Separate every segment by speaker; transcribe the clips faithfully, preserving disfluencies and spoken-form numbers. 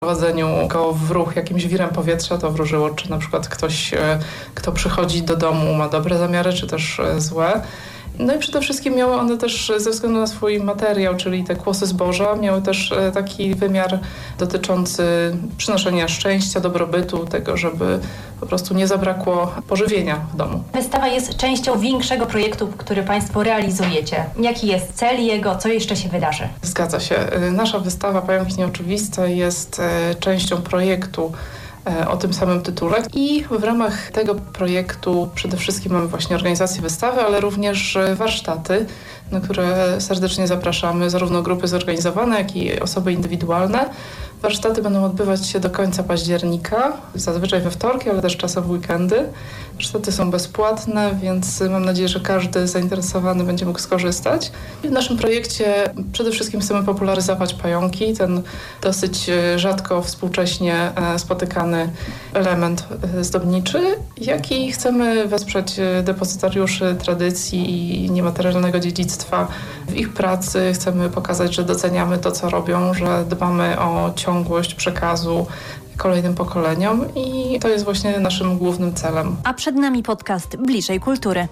Speaker 1: wprowadzeniu go w ruch jakimś wirem powietrza, to wróżyło, czy na przykład ktoś, kto przychodzi do domu, ma dobre zamiary, czy też złe. No i przede wszystkim miały one też ze względu na swój materiał, czyli te kłosy zboża, miały też taki wymiar dotyczący przynoszenia szczęścia, dobrobytu, tego, żeby po prostu nie zabrakło pożywienia w domu.
Speaker 2: Wystawa jest częścią większego projektu, który Państwo realizujecie. Jaki jest cel jego, co jeszcze się wydarzy?
Speaker 1: Zgadza się. Nasza wystawa Pająki Nieoczywiste jest częścią projektu o tym samym tytule i w ramach tego projektu przede wszystkim mamy właśnie organizację wystawy, ale również warsztaty, na które serdecznie zapraszamy, zarówno grupy zorganizowane, jak i osoby indywidualne. Warsztaty będą odbywać się do końca października, zazwyczaj we wtorki, ale też czasem w weekendy. Warsztaty są bezpłatne, więc mam nadzieję, że każdy zainteresowany będzie mógł skorzystać. W naszym projekcie przede wszystkim chcemy popularyzować pająki, ten dosyć rzadko współcześnie spotykany element zdobniczy, jak i chcemy wesprzeć depozytariuszy tradycji i niematerialnego dziedzictwa w ich pracy. Chcemy pokazać, że doceniamy to, co robią, że dbamy o ciągłość przekazu kolejnym pokoleniom i to jest właśnie naszym głównym celem.
Speaker 2: A przed nami podcast Bliżej Kultury.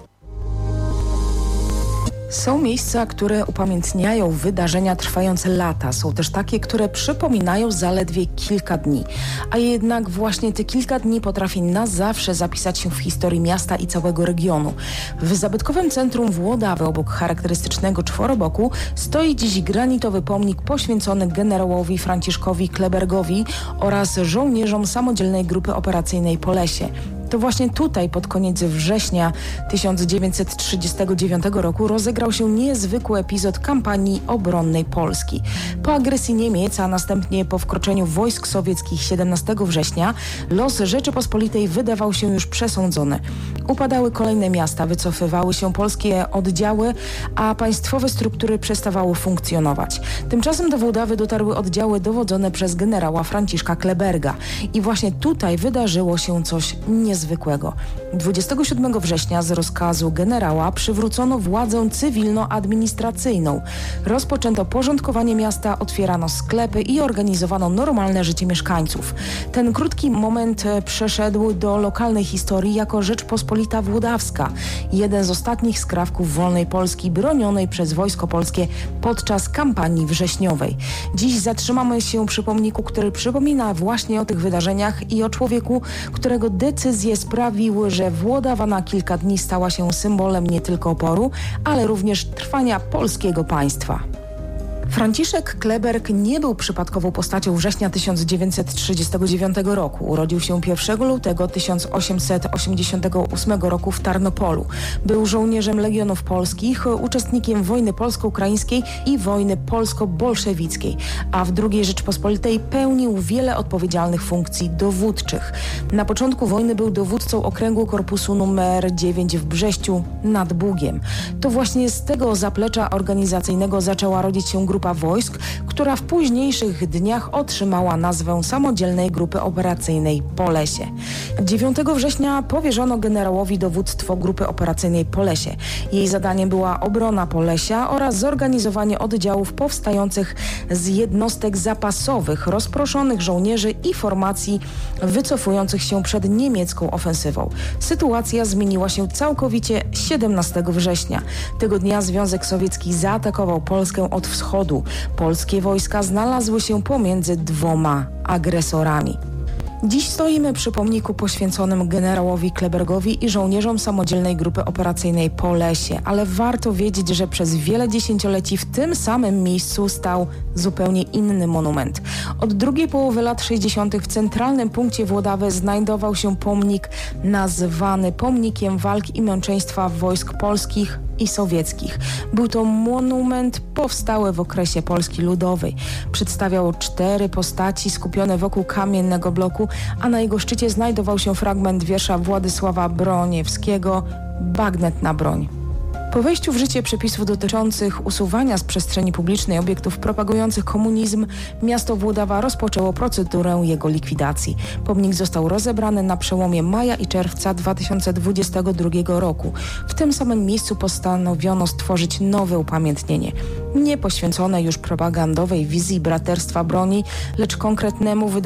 Speaker 3: Są miejsca, które upamiętniają wydarzenia trwające lata. Są też takie, które przypominają zaledwie kilka dni. A jednak właśnie te kilka dni potrafi na zawsze zapisać się w historii miasta i całego regionu. W zabytkowym centrum Włodawy, obok charakterystycznego czworoboku, stoi dziś granitowy pomnik poświęcony generałowi Franciszkowi Klebergowi oraz żołnierzom Samodzielnej Grupy Operacyjnej Polesie. To właśnie tutaj pod koniec września tysiąc dziewięćset trzydziestego dziewiątego roku rozegrał się niezwykły epizod kampanii obronnej Polski. Po agresji Niemiec, a następnie po wkroczeniu wojsk sowieckich siedemnastego września, los Rzeczypospolitej wydawał się już przesądzony. Upadały kolejne miasta, wycofywały się polskie oddziały, a państwowe struktury przestawały funkcjonować. Tymczasem do Włodawy dotarły oddziały dowodzone przez generała Franciszka Kleberga. I właśnie tutaj wydarzyło się coś niezwykłego. Zwykłego. dwudziestego siódmego września z rozkazu generała przywrócono władzę cywilno-administracyjną. Rozpoczęto porządkowanie miasta, otwierano sklepy i organizowano normalne życie mieszkańców. Ten krótki moment przeszedł do lokalnej historii jako Rzeczpospolita Włodawska, jeden z ostatnich skrawków wolnej Polski bronionej przez Wojsko Polskie podczas kampanii wrześniowej. Dziś zatrzymamy się przy pomniku, który przypomina właśnie o tych wydarzeniach i o człowieku, którego decyzje sprawiły, że Włodawa na kilka dni stała się symbolem nie tylko oporu, ale również trwania polskiego państwa. Franciszek Kleberg nie był przypadkową postacią września tysiąc dziewięćset trzydziestego dziewiątego roku. Urodził się pierwszego lutego tysiąc osiemset osiemdziesiątego ósmego roku w Tarnopolu. Był żołnierzem Legionów Polskich, uczestnikiem wojny polsko-ukraińskiej i wojny polsko-bolszewickiej, a w drugiej Rzeczypospolitej pełnił wiele odpowiedzialnych funkcji dowódczych. Na początku wojny był dowódcą okręgu korpusu numer dziewięć w Brześciu nad Bugiem. To właśnie z tego zaplecza organizacyjnego zaczęła rodzić się grupa wojsk, która w późniejszych dniach otrzymała nazwę Samodzielnej Grupy Operacyjnej Polesie. dziewiątego września powierzono generałowi dowództwo Grupy Operacyjnej Polesie. Jej zadaniem była obrona Polesia oraz zorganizowanie oddziałów powstających z jednostek zapasowych, rozproszonych żołnierzy i formacji wycofujących się przed niemiecką ofensywą. Sytuacja zmieniła się całkowicie siedemnastego września. Tego dnia Związek Sowiecki zaatakował Polskę od wschodu. Polskie wojska znalazły się pomiędzy dwoma agresorami. Dziś stoimy przy pomniku poświęconym generałowi Klebergowi i żołnierzom Samodzielnej Grupy Operacyjnej Polesie, ale warto wiedzieć, że przez wiele dziesięcioleci w tym samym miejscu stał zupełnie inny monument. Od drugiej połowy lat sześćdziesiątych w centralnym punkcie Włodawy znajdował się pomnik nazwany Pomnikiem Walk i Męczeństwa Wojsk Polskich i Sowieckich. Był to monument powstały w okresie Polski Ludowej. Przedstawiał cztery postaci skupione wokół kamiennego bloku, a na jego szczycie znajdował się fragment wiersza Władysława Broniewskiego „Bagnet na broń”. Po wejściu w życie przepisów dotyczących usuwania z przestrzeni publicznej obiektów propagujących komunizm, miasto Włodawa rozpoczęło procedurę jego likwidacji. Pomnik został rozebrany na przełomie maja i czerwca dwa tysiące dwudziestego drugiego roku. W tym samym miejscu postanowiono stworzyć nowe upamiętnienie. Nie poświęcone już propagandowej wizji braterstwa broni, lecz konkretnemu wydarzeniu